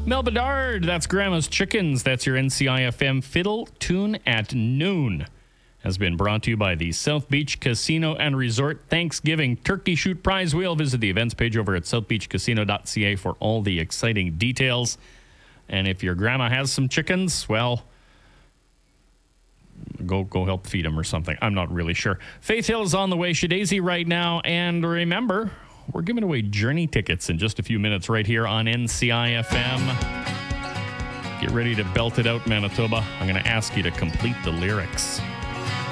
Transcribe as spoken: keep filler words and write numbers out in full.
Mel Bedard, that's Grandma's Chickens. That's your N C I F M Fiddle Tune at Noon. Has been brought to you by the South Beach Casino and Resort Thanksgiving Turkey Shoot Prize Wheel. Visit the events page over at south beach casino dot c a for all the exciting details. And if your grandma has some chickens, well, go go help feed them or something. I'm not really sure. Faith Hill is on the way. Shadazy right now. And remember, we're giving away Journey tickets in just a few minutes right here on N C I F M. Get ready to belt it out, Manitoba. I'm going to ask you to complete the lyrics.